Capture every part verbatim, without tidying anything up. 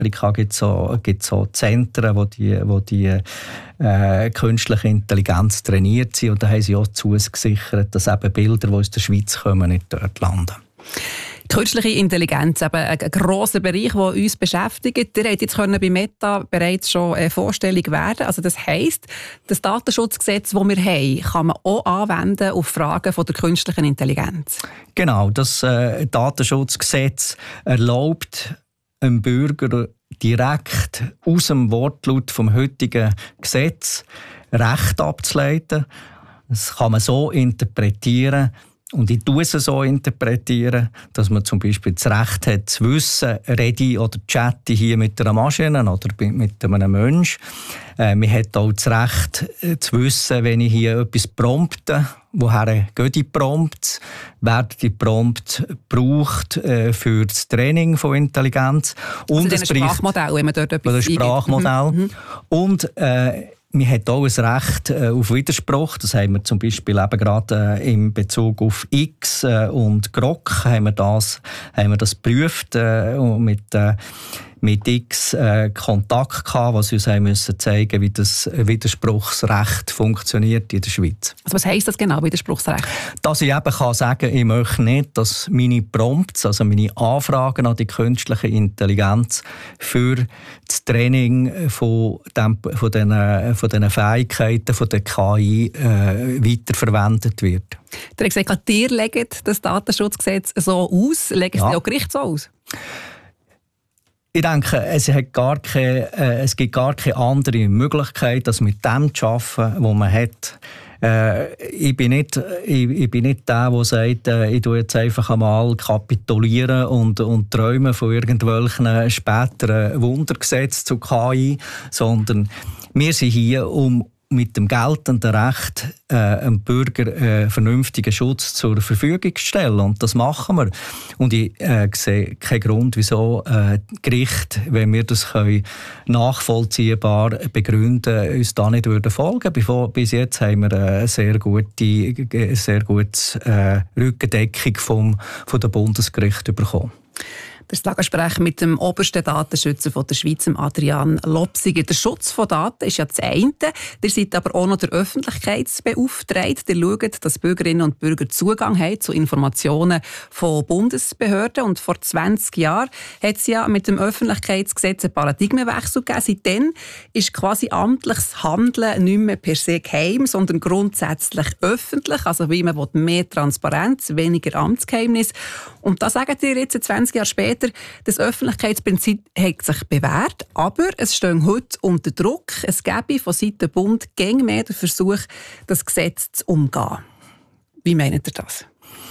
Amerika gibt es so, gibt's so Zentren, wo die, wo die äh, künstliche Intelligenz trainiert sind. Und da haben sie auch zugesichert, dass eben Bilder, die aus der Schweiz kommen, nicht dort landen. Künstliche Intelligenz, eben ein grosser Bereich, der uns beschäftigt. Ihr habt jetzt bei Meta bereits schon eine Vorstellung werden. Also das heisst, das Datenschutzgesetz, das wir haben, kann man auch anwenden auf Fragen von der künstlichen Intelligenz. Genau, das äh, Datenschutzgesetz erlaubt einem Bürger direkt aus dem Wortlaut vom heutigen Gesetz Recht abzuleiten. Das kann man so interpretieren, und ich tue es so interpretieren, dass man zum Beispiel das Recht hat, zu wissen, rede ich oder chatte hier mit einer Maschine oder mit einem Menschen. Äh, man hat auch das Recht, äh, zu wissen, wenn ich hier etwas prompte, woher gehen die Prompts, werden die Prompts gebraucht äh, für das Training von Intelligenz. Und also Sprachmodell, wenn man dort etwas eingibt. Sprachmodell. Mhm. Und äh, man hat auch ein Recht äh, auf Widerspruch. Das haben wir zum Beispiel eben gerade äh, in Bezug auf X äh, und Grok haben wir das, haben wir das geprüft äh, mit, äh, mit X äh, Kontakt gehabt, was uns haben müssen zeigen, wie das Widerspruchsrecht funktioniert in der Schweiz. Also was heisst das genau, Widerspruchsrecht? Dass ich eben kann sagen, ich möchte nicht, dass meine Prompts, also meine Anfragen an die künstliche Intelligenz für das Training von, dem, von, den, von den Fähigkeiten von der K I äh, weiterverwendet wird. Der hat gesagt, ihr legt das Datenschutzgesetz so aus, legen es ja. auch Gericht so aus? Ich denke, es, hat gar keine, äh, es gibt gar keine andere Möglichkeit, als mit dem zu arbeiten, was man hat. Äh, ich, bin nicht, ich, ich bin nicht der, der sagt, äh, ich tue jetzt einfach einmal kapitulieren und, und träume von irgendwelchen späteren Wundergesetzen zu K I, sondern wir sind hier, um mit dem geltenden Recht äh, einem Bürger äh, vernünftigen Schutz zur Verfügung zu stellen. Und das machen wir. Und ich äh, sehe keinen Grund, wieso äh, Gericht, wenn wir das können, nachvollziehbar begründen, uns da nicht würden folgen. Bevor, bis jetzt haben wir eine sehr gute, sehr gute äh, Rückendeckung vom, von der Bundesgericht bekommen. Das Tagesgespräch mit dem obersten Datenschützer von der Schweiz, Adrian Lopsiger. Der Schutz von Daten ist ja das eine. Ihr seid aber auch noch der Öffentlichkeitsbeauftragte. Ihr schaut, dass Bürgerinnen und Bürger Zugang haben zu Informationen von Bundesbehörden. Und vor zwanzig Jahren hat es ja mit dem Öffentlichkeitsgesetz einen Paradigmenwechsel gegeben. Seitdem ist quasi amtliches Handeln nicht mehr per se geheim, sondern grundsätzlich öffentlich. Also wie man will, mehr Transparenz, weniger Amtsgeheimnis. Und da sagen ihr jetzt zwanzig Jahre später, das Öffentlichkeitsprinzip hat sich bewährt, aber es steht heute unter Druck. Es gäbe von Seiten Bund gäng mehr den Versuch, das Gesetz zu umgehen. Wie meint ihr das?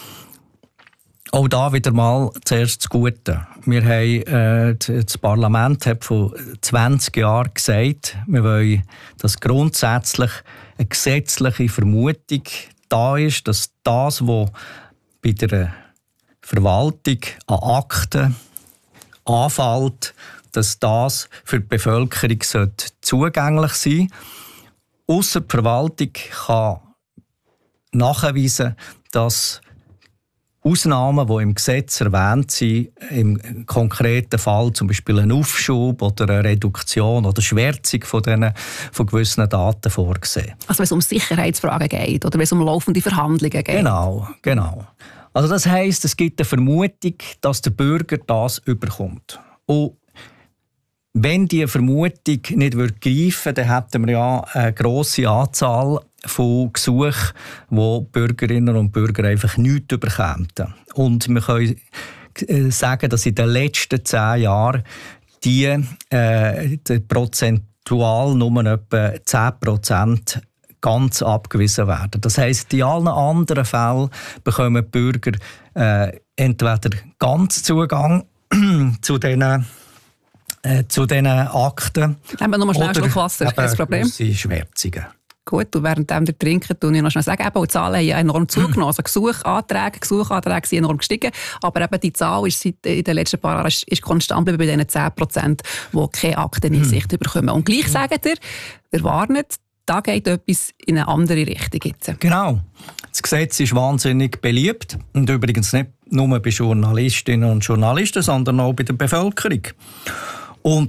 Auch da wieder mal zuerst das Gute. Wir haben, äh, das Parlament hat vor zwanzig Jahren gesagt, wir wollen, dass grundsätzlich eine gesetzliche Vermutung da ist, dass das, was bei der Verwaltung an Akten anfällt, dass das für die Bevölkerung zugänglich sein sollte. Ausser die Verwaltung kann nachweisen, dass Ausnahmen, die im Gesetz erwähnt sind, im konkreten Fall zum Beispiel ein Aufschub oder eine Reduktion oder Schwärzung von, diesen, von gewissen Daten vorgesehen. Also wenn es um Sicherheitsfragen geht oder wenn es um laufende Verhandlungen geht? Genau, genau. Also das heisst, es gibt eine Vermutung, dass der Bürger das überkommt. Und wenn diese Vermutung nicht greifen würde, dann hätten wir ja eine grosse Anzahl von Gesuchen, wo Bürgerinnen und Bürger einfach nichts bekämen. Und wir können sagen, dass in den letzten zehn Jahren die, äh, die prozentual nur etwa zehn Prozent ganz abgewiesen werden. Das heisst, in allen anderen Fällen bekommen die Bürger äh, entweder ganz Zugang zu diesen äh, zu diesen Akten. Haben wir noch mal schnell einen Schluck Wasser, kein Problem. Schwärzungen. Gut, und während wir trinken, tue ich noch schnell sagen, eben, die Zahlen haben ja enorm zugenommen. Also Gesuchanträge, Gesuchanträge sind enorm gestiegen, aber eben die Zahl ist seit in den letzten paar Jahren ist, ist konstant bei diesen zehn Prozent, die keine Akteneinsicht bekommen. Und gleich sagt ihr, ihr warnet, da geht etwas in eine andere Richtung jetzt. Genau. Das Gesetz ist wahnsinnig beliebt und übrigens nicht nur bei Journalistinnen und Journalisten, sondern auch bei der Bevölkerung. Und